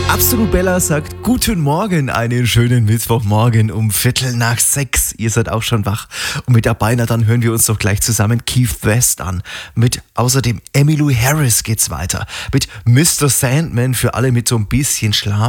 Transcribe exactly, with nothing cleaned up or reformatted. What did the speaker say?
Absolut Bella sagt guten Morgen, einen schönen Mittwochmorgen um Viertel nach sechs. Ihr seid auch schon wach. Und mit dabei, na dann hören wir uns doch gleich zusammen Keith West an. Mit außerdem Emmylou Harris geht's weiter. Mit Mister Sandman für alle mit so ein bisschen Schlaf.